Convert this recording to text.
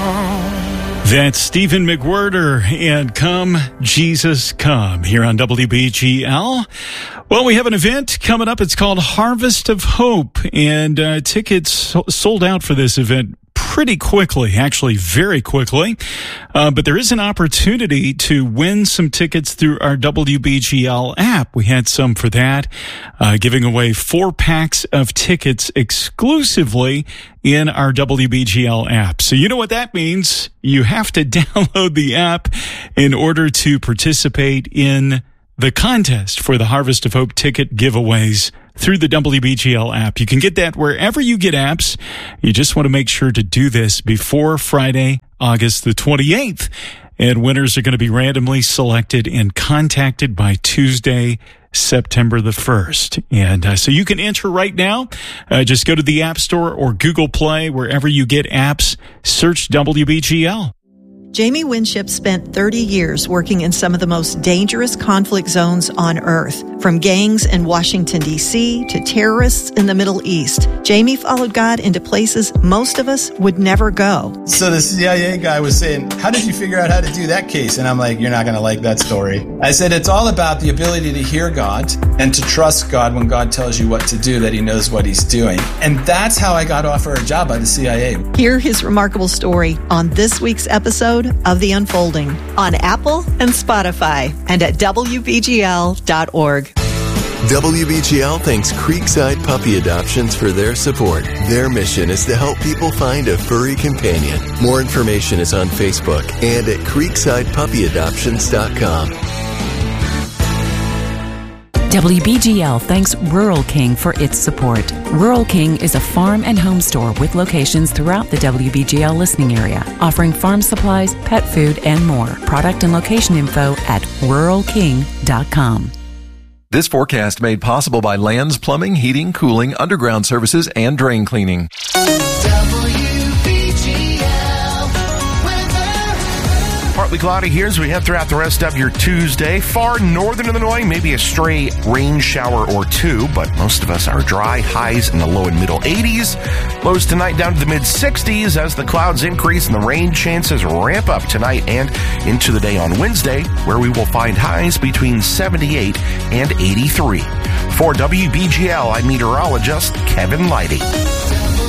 That's Stephen McWhirter and Come, Jesus, Come here on WBGL. Well, we have an event coming up. It's called Harvest of Hope, and tickets sold out for this event pretty quickly, actually very quickly. But there is an opportunity to win some tickets through our WBGL app. We had some for that, giving away 4 packs of tickets exclusively in our WBGL app. So you know what that means. You have to download the app in order to participate in the contest for the Harvest of Hope ticket giveaways through the WBGL app. You can get that wherever you get apps. You just want to make sure to do this before Friday, August the 28th. And winners are going to be randomly selected and contacted by Tuesday, September the 1st. And so you can enter right now. Just go to the App Store or Google Play, wherever you get apps. Search WBGL. Jamie Winship spent 30 years working in some of the most dangerous conflict zones on Earth, from gangs in Washington, D.C. to terrorists in the Middle East. Jamie followed God into places most of us would never go. So the CIA guy was saying, how did you figure out how to do that case? And I'm like, you're not going to like that story. I said, it's all about the ability to hear God and to trust God when God tells you what to do, that he knows what he's doing. And that's how I got offered a job by the CIA. Hear his remarkable story on this week's episode of The Unfolding on Apple and Spotify and at WBGL.org. WBGL thanks Creekside Puppy Adoptions for their support. Their mission is to help people find a furry companion. More information is on Facebook and at creeksidepuppyadoptions.com. WBGL thanks Rural King for its support. Rural King is a farm and home store with locations throughout the WBGL listening area, offering farm supplies, pet food, and more. Product and location info at ruralking.com. This forecast made possible by Lands Plumbing, Heating, Cooling, Underground Services, and Drain Cleaning. Partly cloudy here as we head throughout the rest of your Tuesday. Far northern Illinois, maybe a stray rain shower or two, but most of us are dry. Highs in the low and middle 80s. Lows tonight down to the mid 60s as the clouds increase and the rain chances ramp up tonight and into the day on Wednesday, where we will find highs between 78 and 83. For WBGL, I'm meteorologist Kevin Leidy.